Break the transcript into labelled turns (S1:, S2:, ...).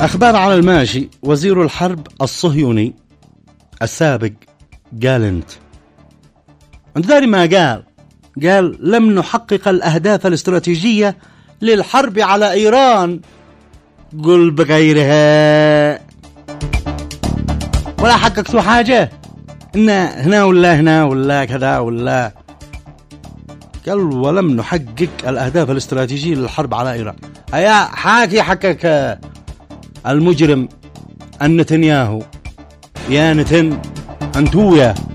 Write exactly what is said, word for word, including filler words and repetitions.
S1: أخبار على الماشي. وزير الحرب الصهيوني السابق قال انت انت داري ما قال قال لم نحقق الأهداف الاستراتيجية للحرب على إيران. قل بغيرها ولا حققتوا حاجة إن هنا ولا هنا ولا كذا ولا. قال ولم نحقق الأهداف الاستراتيجية للحرب على إيران. هيا حاكي حقق المجرم النتنياهو يا نتن أنتويا.